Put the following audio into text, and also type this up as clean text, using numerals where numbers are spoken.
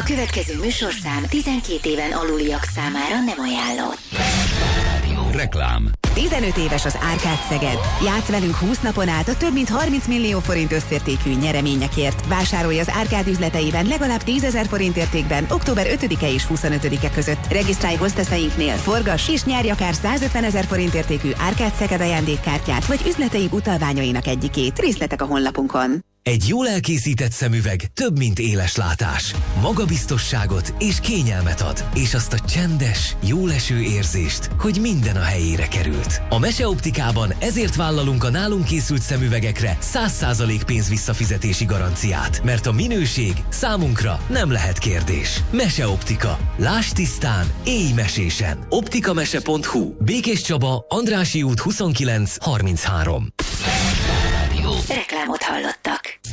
következő műsorszám 12 éven aluliak számára nem ajánlott. Reklám. 15 éves az Árkád Szeged. Játsz velünk 20 napon át a több mint 30 millió forint összértékű nyereményekért. Vásárolj az Árkád üzleteiben legalább 10 000 forint értékben október 5-e és 25-e között. Regisztrálj hozteszeinknél, forgass és nyerj akár 150 000 forint értékű Árkád Szeged ajándékkártyát vagy üzleteink utalványainak egyikét. Részletek a honlapunkon. Egy jól elkészített szemüveg több, mint éles látás. Magabiztosságot és kényelmet ad, és azt a csendes, jóleső érzést, hogy minden a helyére került. A Mese Optikában ezért vállalunk a nálunk készült szemüvegekre 100% pénzvisszafizetési garanciát, mert a minőség számunkra nem lehet kérdés. Mese Optika. Láss tisztán, élj mesésen. Optikamese.hu. Békés Csaba, Andrássy út 29-33. Reklámot hallottak.